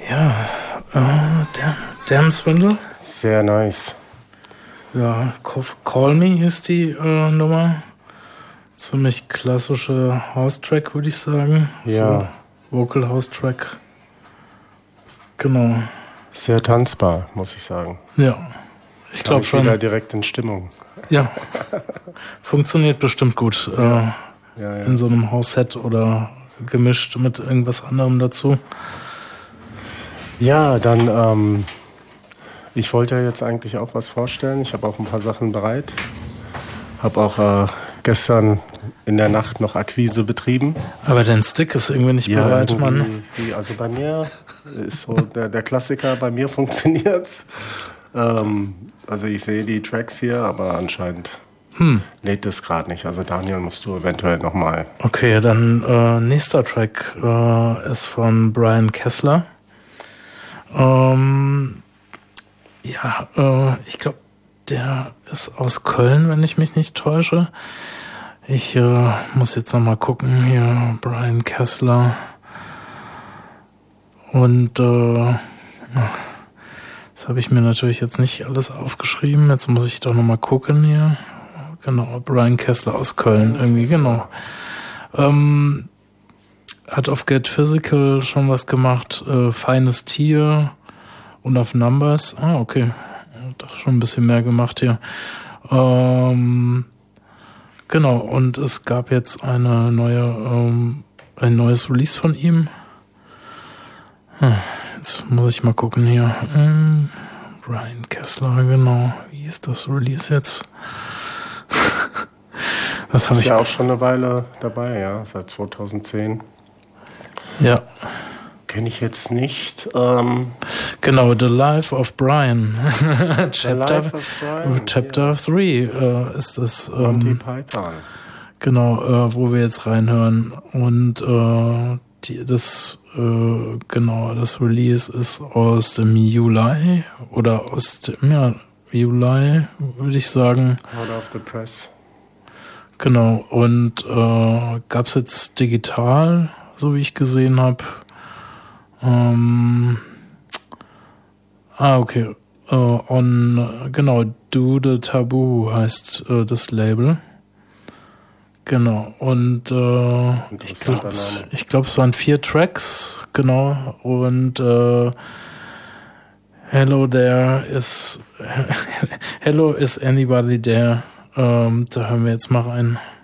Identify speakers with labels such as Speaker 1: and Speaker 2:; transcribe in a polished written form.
Speaker 1: Ja, Damn Swindle.
Speaker 2: Sehr nice.
Speaker 1: Ja, Call Me ist die Nummer. Ziemlich klassische House-Track, würde ich sagen.
Speaker 2: Ja.
Speaker 1: So, Vocal House-Track. Genau.
Speaker 2: Sehr tanzbar, muss ich sagen.
Speaker 1: Ja, ich glaube schon.
Speaker 2: Wieder direkt in Stimmung.
Speaker 1: Ja, funktioniert bestimmt gut.
Speaker 2: Ja.
Speaker 1: In so einem House-Set oder gemischt mit irgendwas anderem dazu.
Speaker 2: Ja, dann, ich wollte ja jetzt eigentlich auch was vorstellen. Ich habe auch ein paar Sachen bereit. Habe auch gestern in der Nacht noch Akquise betrieben.
Speaker 1: Aber dein Stick ist irgendwie nicht bereit, Mann.
Speaker 2: Also bei mir ist so der Klassiker, bei mir funktioniert's. Also ich sehe die Tracks hier, aber anscheinend lädt es gerade nicht. Also Daniel, musst du eventuell nochmal.
Speaker 1: Okay, dann nächster Track ist von Brian Kessler. Ich glaube, der ist aus Köln, wenn ich mich nicht täusche. Ich muss jetzt noch mal gucken hier, Brian Kessler. Und das habe ich mir natürlich jetzt nicht alles aufgeschrieben. Jetzt muss ich doch noch mal gucken hier. Genau, Brian Kessler aus Köln, irgendwie, genau. Hat auf Get Physical schon was gemacht, Feines Tier und auf Numbers. Ah, okay. Hat schon ein bisschen mehr gemacht hier. Genau, und es gab jetzt ein neues Release von ihm. Jetzt muss ich mal gucken hier. Brian Kessler, genau. Wie ist das Release jetzt? Das habe ich.
Speaker 2: Ist ja auch schon eine Weile dabei, ja, seit 2010.
Speaker 1: Ja.
Speaker 2: Kenne ich jetzt nicht.
Speaker 1: Genau, The Life of Brian. Chapter 3 ist das.
Speaker 2: Monty Python.
Speaker 1: Genau, wo wir jetzt reinhören. Und das Release ist aus dem Juli oder aus dem Juli, würde ich sagen.
Speaker 2: Out of the Press.
Speaker 1: Genau, und gab's jetzt digital, so wie ich gesehen habe. Okay. Genau, Do the Taboo heißt das Label. Genau, und ich glaube, es waren 4 Tracks, genau, und Hello is Anybody There? Da hören wir jetzt mal rein.